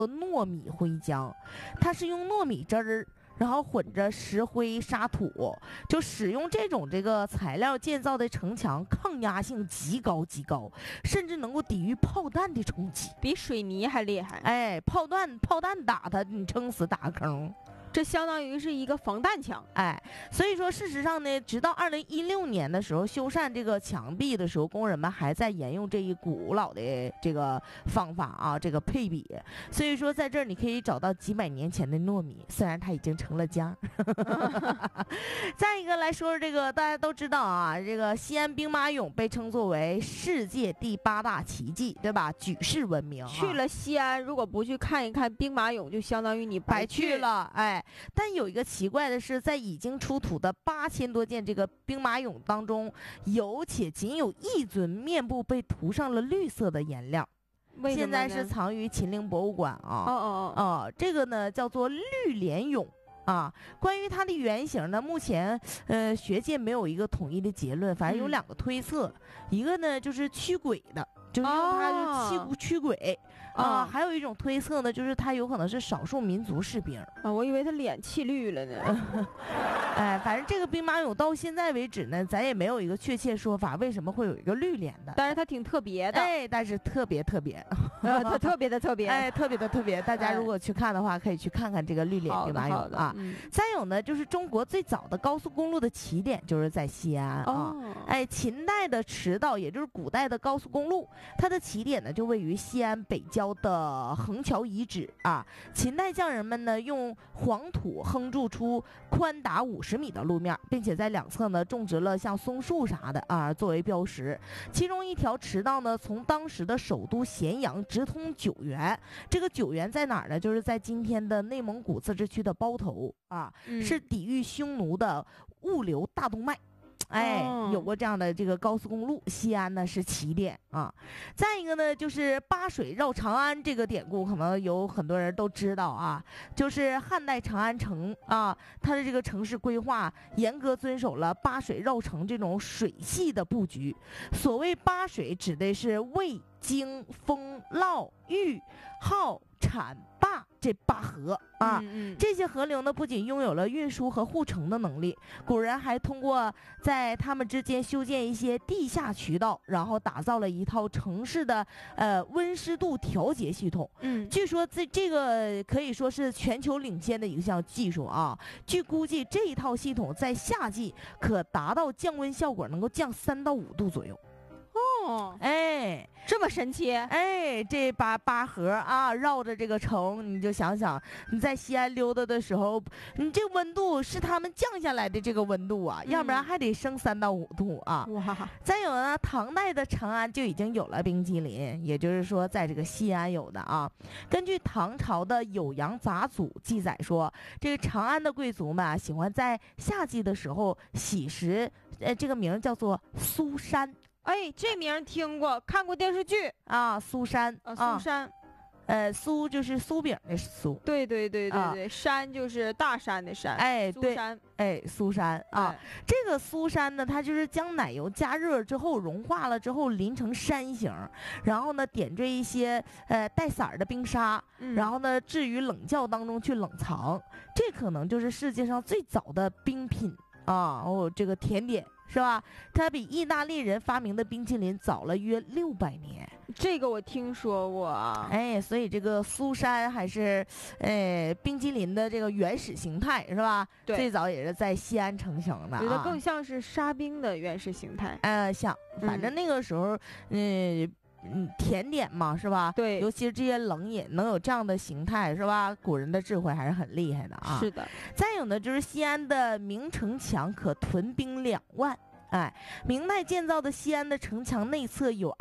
糯米灰浆，它是用糯米汁儿，然后混着石灰沙土，就使用这个材料建造的城墙，抗压性极高极高，甚至能够抵御炮弹的冲击， 比水泥还厉害。 哎，炮弹打它，你撑死打个坑。 这相当于是一个防弹墙。 哎，所以说事实上呢，直到2016年的时候修缮这个墙壁的时候，工人们还在沿用这一古老的这个方法啊，这个配比。所以说在这儿你可以找到几百年前的糯米，虽然它已经成了浆。再一个来说这个大家都知道啊，这个西安兵马俑被称作为世界第8大奇迹，对吧？举世闻名。 去了西安，如果不去看一看兵马俑，就相当于你白去了。哎。但有一个奇怪的是，在已经出土的8000多件这个兵马俑当中，仅有1尊面部被涂上了绿色的颜料，现在是藏于秦陵博物馆啊。这个呢叫做绿莲俑啊。关于它的原型呢，目前学界没有一个统一的结论，反正有2个推测，一个呢就是驱鬼的，就是用它就驱鬼。还有一种推测呢，就是它有可能是少数民族士兵啊，我以为他脸气绿了呢。 哎，反正这个兵马俑到现在为止呢，咱也没有一个确切说法，为什么会有一个绿脸的？ 但是它挺特别的， 哎，但是特别， 它特别的特别， 哎，特别的特别。大家如果去看的话，可以去看看这个绿脸兵马俑啊。再有呢，就是中国最早的高速公路的起点就是在西安啊。哎，秦代的驰道，也就是古代的高速公路，它的起点呢就位于西安北郊的横桥遗址啊。秦代匠人们呢用黄土夯筑出宽达50米的路面，并且在2侧呢种植了像松树啥的啊作为标识。其中一条驰道呢从当时的首都咸阳直通九原，这个九原在哪儿呢？就是在今天的内蒙古自治区的包头啊，是抵御匈奴的物流大动脉。哎，有过这样的这个高速公路，西安呢是起点啊。再一个呢，就是八水绕长安这个典故，可能有很多人都知道啊。就是汉代长安城啊，它的这个城市规划严格遵守了八水绕城这种水系的布局。所谓八水，指的是渭、京、沣、涝、豫、浩、阐、坝这8河啊。这些河流呢，不仅拥有了运输和护城的能力，古人还通过在它们之间修建一些地下渠道，然后打造了一套城市的温湿度调节系统。据说这个可以说是全球领先的一项技术啊。据估计，这一套系统在夏季可达到降温效果，能够降3到5度左右。哎， 这么神奇！ 哎，这八河啊，绕着这个城，你就想想，你在西安溜达的时候，你这温度是他们降下来的这个温度啊，要不然还得升3到5度啊。 哇！ 再有呢，唐代的长安就已经有了冰激凌，也就是说，在这个西安有的啊。根据唐朝的《酉阳杂俎》记载说，这个长安的贵族们啊，喜欢在夏季的时候洗食，这个名叫做苏珊。 哎，这名听过，看过电视剧啊，苏珊苏珊， 苏就是酥饼的酥， 对，山就是大山的山， 哎， 苏珊， 哎，苏珊啊，这个苏珊呢，它就是将奶油加热之后融化了之后淋成山形，然后呢点缀一些带色儿的冰沙，然后呢置于冷窖当中去冷藏，这可能就是世界上最早的冰品啊，这个甜点。是吧？它比意大利人发明的冰淇淋早了约600年。 这个我听说过啊。 哎，所以这个苏珊还是，冰淇淋的这个原始形态是吧？ 对， 最早也是在西安成型的、啊。 觉得更像是沙冰的原始形态。 像，反正那个时候，甜点嘛，是吧？ 对， 尤其是这些冷饮能有这样的形态，是吧？古人的智慧还是很厉害的啊。 是的。 再有呢，就是西安的明城墙可屯兵2万。哎，明代建造的西安的城墙内侧有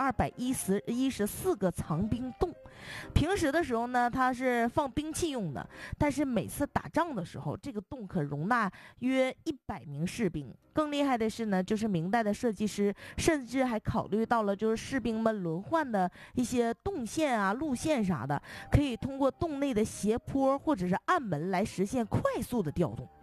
214个藏兵洞。平时的时候呢，它是放兵器用的，但是每次打仗的时候，这个洞可容纳约100名士兵。更厉害的是呢，就是明代的设计师甚至还考虑到了，就是士兵们轮换的一些动线啊、路线啥的，可以通过洞内的斜坡或者是暗门来实现快速的调动。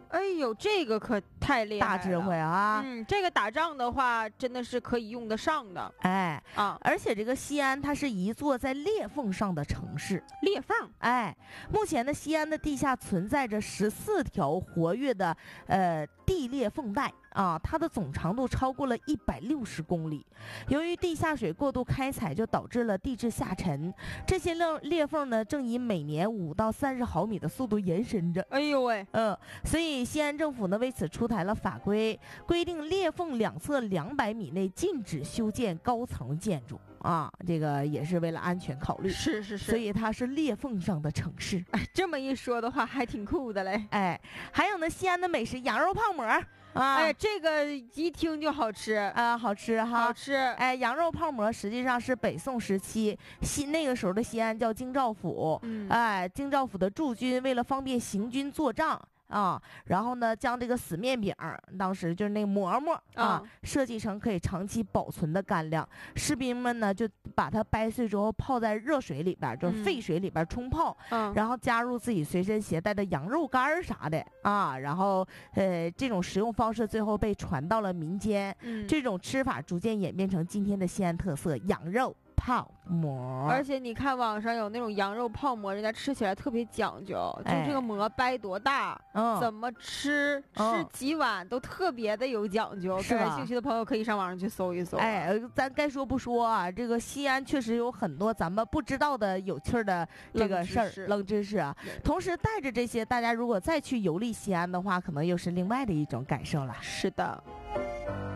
哎呦，这个可太厉害了， 大智慧啊！ 这个打仗的话真的是可以用得上的。 哎啊，而且这个西安它是一座在裂缝上的城市。 裂缝？ 哎，目前的西安的地下存在着14条活跃的地裂缝带啊，它的总长度超过了160公里。由于地下水过度开采，就导致了地质下沉。这些裂缝呢，正以每年5到30毫米的速度延伸着。 哎呦喂， 所以西安政府呢为此出台了法规，规定裂缝两侧200米内禁止修建高层建筑。啊，这个也是为了安全考虑， 是， 所以它是裂缝上的城市。 哎，这么一说的话，还挺酷的嘞。 哎，还有呢，西安的美食羊肉泡馍啊， 哎，这个一听就好吃啊，好吃哈， 好吃。 哎，羊肉泡馍实际上是北宋时期那个时候的西安叫京兆府，哎，京兆府的驻军为了方便行军做账。啊，然后呢，将这个死面饼，当时就是那个馍馍啊，设计成可以长期保存的干粮。士兵们呢，就把它掰碎之后泡在热水里边，就是沸水里边冲泡，然后加入自己随身携带的羊肉干啥的啊，然后这种食用方式最后被传到了民间，这种吃法逐渐演变成今天的西安特色羊肉泡馍。 而且你看网上有那种羊肉泡馍，人家吃起来特别讲究，就这个馍掰多大，怎么吃，吃几碗都特别的有讲究。感兴趣的朋友可以上网上去搜一搜。 哎，咱该说不说啊，这个西安确实有很多咱们不知道的有趣的这个事儿，冷知识啊。同时带着这些，大家如果再去游历西安的话，可能又是另外的一种感受了。 是的。